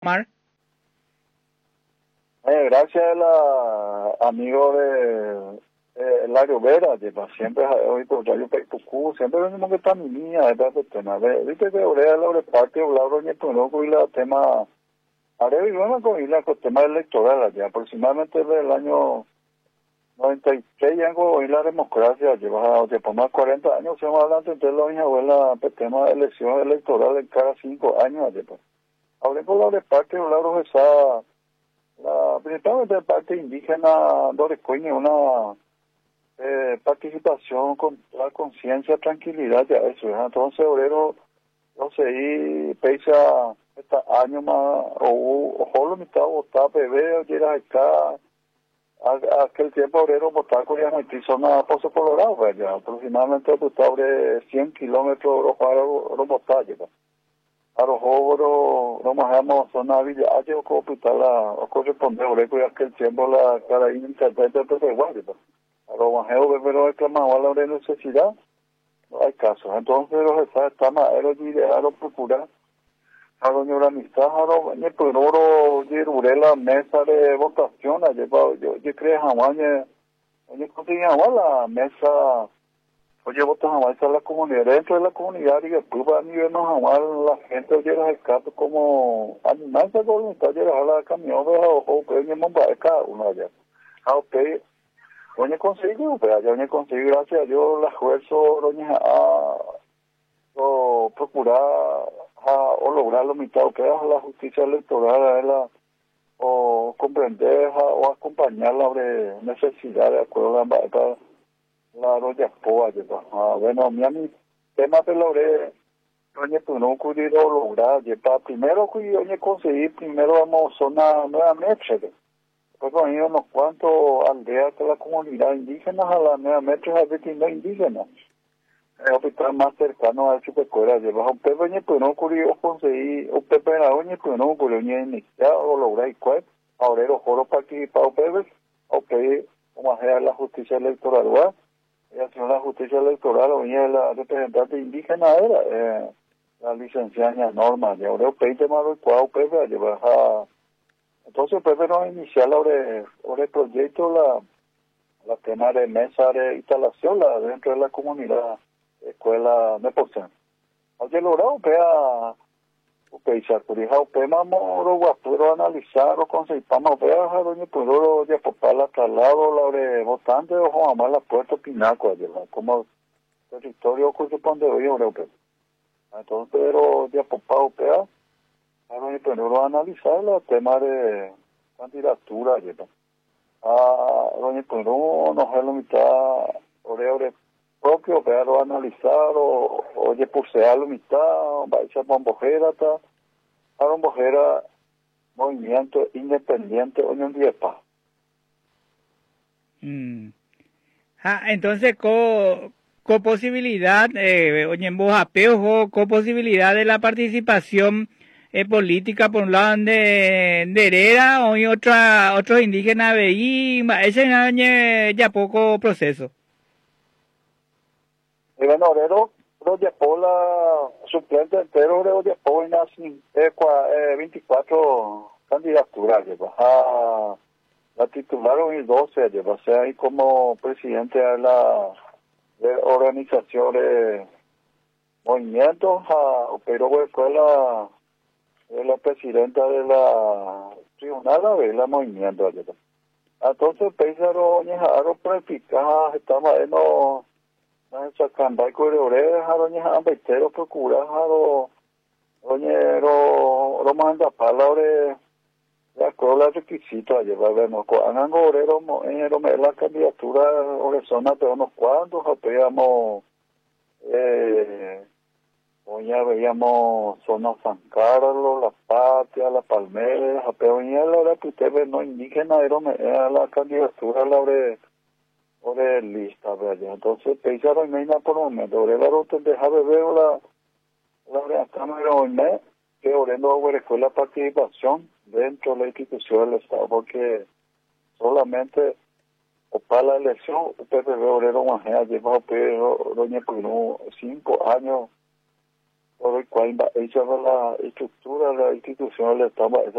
Mar. Gracias a la amigo de Lario Vera, lleva siempre hoy por Radio Paipucú, siempre venimos que está mi niña, de tema, viste que Orea la parte o Lauro Nieto y la tema, haré viviendo con la tema electoral allá, aproximadamente desde el año 96 ya hoy la democracia, lleva más 40 años, se llama adelante, entonces la mi abuela, el tema de elección electoral en cada 5 años allá, pues. Hablé con la parte o Lauro esa principalmente de parte indígena Dorecueña, una participación con la conciencia, tranquilidad, ya eso, ¿eh? Entonces, obrero, no sé, y pesa este año más, o lo mitad votar, bebé, o llega acá, aquel tiempo obrero votar con ya zona Pozo Colorado, pues, ya, aproximadamente sobre 100 kilómetros para votar, ya, Arojobro, no más zona Villa H o Copitala, o corresponde, oreco y aquel tiempo la cara interpreta de igual, Aromajeo, pero reclamaba la necesidad, no hay caso. Entonces, los estados y dejaron procurar, a doña amistad, a doña Pedro, y la mesa de votación, yo creo jamás, yo conseguí jamás la mesa. Oye, vos jamás a la comunidad, dentro de la comunidad y después a nivel no jamás la gente oye los escapes como animales de voluntad, oye la camión o que Mumbai cada uno allá. A usted, oye conseguí, pero allá oye conseguí, gracias a Dios, la esfuerzo, oye, o procurar o lograr lo mitad, que es la justicia electoral, o comprender o acompañar la necesidad de acuerdo a la roya poa, bueno, mi tema de logré, oye, pues no pudieron lograr, primero que oye conseguí, primero vamos zona nuevamente, después con ellos unos cuantos aldeas de la comunidad indígena a la nuevamente a veces no indígena, hospital más cercano a Chupecuera, lleva un pepe, oye, pues no ocurrió conseguí, un pepe en la oye, pues no ocurrió iniciar o lograr y cuál, ahora los foros participados pepe, o pedir como hacer la justicia electoral, ¿verdad? Ella tiene la justicia electoral, oye, la representante indígena era la licenciada Norma, de ahora peite más el cuadro Pepe, llevar a... Entonces Pepe nos inicia sobre el proyecto, la tema de mesa de instalación dentro de la comunidad escuela de Posen. Oye, logrado, vea, Isacurija, vamos a analizar o conseguir, vamos a ver, doña Pudoro, ya por la traslado, la de votante, o jamás la puerta Pinaco, como territorio corresponde hoy, europeo. Entonces, pero ya por pea, doña Pudoro analizar el tema de candidatura, doña Pudoro, no es la mitad, ore propio, pero analizar, oye, pulsear la mitad, va a echar bombojera, bombojera, movimiento independiente, hoy en día, Entonces, con posibilidad, oye, en vos apeo, con posibilidad de la participación política, por un lado, de Hereda, o otro indígena veí, ese año ya poco proceso. Bueno, Orero, la suplente entero, Orero de Apo, en 24 candidaturas, la titular 2012, o sea, ahí como presidente de la organización de movimientos, pero fue la presidenta de la tribunal de la movimiento. Entonces, Pésaro, Ñejaro, practicaba, estaba en Sacambay, Cureoreja, Doña Ambeitero, Procura, Doñero, Romanda Palabra, la cola requisito a llevar, vemos, Anango Orero, en la candidatura, Orezona, pero unos cuantos, apoyamos, ya veíamos zona San Carlos, La Patria, La Palmera, pero ya la hora que usted ve no indígena, era la candidatura, la de lista, ¿verdad? Entonces, pensaron en por un momento, la ruta deja de ver la cámara hoy que orando fue la participación dentro de la institución del Estado, porque solamente o para la elección, PPB Obrero Majea lleva Doña Pino 5 años por el cual hecha la estructura de la institución del Estado